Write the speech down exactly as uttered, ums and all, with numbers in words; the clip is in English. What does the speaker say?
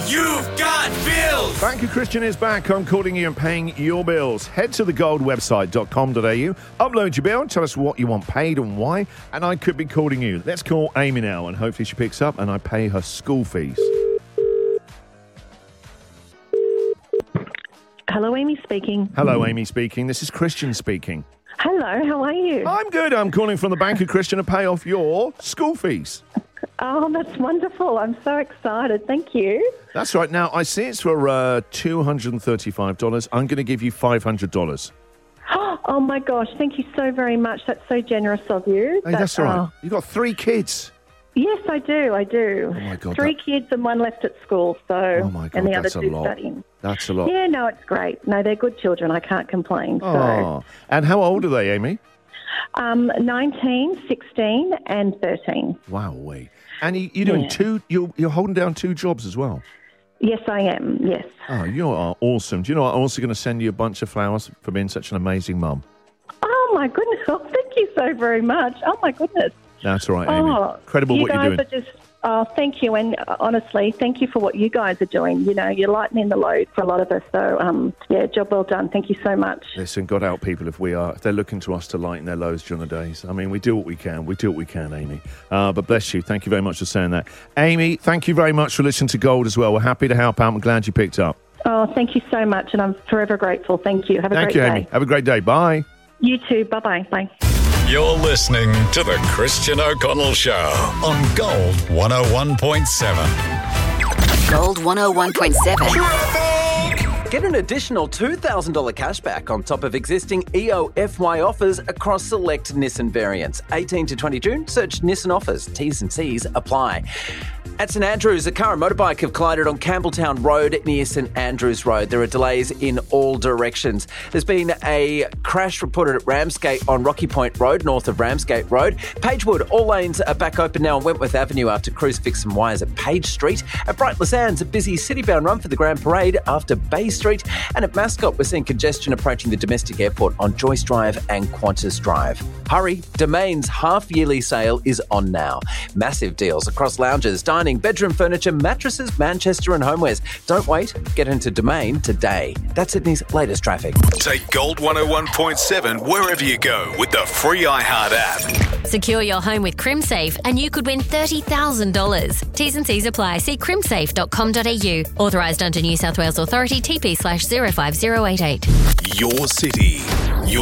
You've got bills! Bank of Christian is back on calling you and paying your bills. Head to the gold website dot com dot a u, upload your bill, tell us what you want paid and why, and I could be calling you. Let's call Amy now, and hopefully she picks up and I pay her school fees. Hello, Amy speaking. Hello, Amy speaking. This is Christian speaking. Hello, how are you? I'm good. I'm calling from the Bank of Christian to pay off your school fees. Oh, that's wonderful. I'm so excited. Thank you. That's right. Now, I see it's for uh, two hundred thirty-five dollars. I'm going to give you five hundred dollars. Oh, my gosh. Thank you so very much. That's so generous of you. Hey, that's all right. You've got three kids. Yes, I do. I do. Oh, my God. Three that... kids and one left at school. So, oh, my God. and the That's other a two lot. studying. That's a lot. Yeah, no, it's great. No, they're good children. I can't complain. So. Oh. And how old are they, Amy? Um, nineteen, sixteen and thirteen. Wow, wait. And you, you're doing Yeah. two, you're, you're holding down two jobs as well. Yes, I am. Yes. Oh, you are awesome. Do you know what? I'm also going to send you a bunch of flowers for being such an amazing mum. Oh, my goodness. Oh, thank you so very much. Oh, my goodness. That's all right, Amy. Oh, Incredible you what you're guys doing. Are just, oh, thank you. And uh, honestly, thank you for what you guys are doing. You know, you're lightening the load for a lot of us. So, um, yeah, job well done. Thank you so much. Listen, God help people if we are, if they're looking to us to lighten their loads during the days. I mean, we do what we can. We do what we can, Amy. Uh, but bless you. Thank you very much for saying that. Amy, thank you very much for listening to Gold as well. We're happy to help out. I'm glad you picked up. Oh, thank you so much. And I'm forever grateful. Thank you. Have a Thank great you, day. Amy. Have a great day. Bye. You too. Bye-bye. Bye. You're listening to The Christian O'Connell Show on Gold one oh one point seven. Gold one oh one point seven. Get an additional two thousand dollars cashback on top of existing E O F Y offers across select Nissan variants. eighteen to twenty June, search Nissan offers. T's and C's apply. At St Andrews, a car and motorbike have collided on Campbelltown Road near St Andrews Road. There are delays in all directions. There's been a crash reported at Ramsgate on Rocky Point Road, north of Ramsgate Road. Pagewood, all lanes are back open now on Wentworth Avenue after crews fixed some wires at Page Street. At Brighton Sands, a busy city-bound run for the Grand Parade after Bay Street. And at Mascot, we're seeing congestion approaching the domestic airport on Joyce Drive and Qantas Drive. Hurry, Domain's half-yearly sale is on now. Massive deals across lounges, dining, bedroom furniture, mattresses, Manchester and homewares. Don't wait, get into Domain today. That's Sydney's latest traffic. Take Gold one oh one point seven wherever you go with the free iHeart app. Secure your home with CrimSafe and you could win thirty thousand dollars. T's and C's apply. See crimsafe dot com dot a u. Authorised under New South Wales Authority, T P slash zero five zero eight eight. Your city.